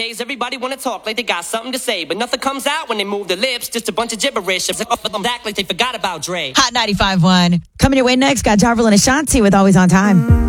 Nowadays, everybody wanna talk like they got something to say, but nothing comes out when they move their lips. Just a bunch of gibberish. Act like they forgot about Dre. Hot 95.1. Coming your way next, got Jarvel and Ashanti with Always on Time.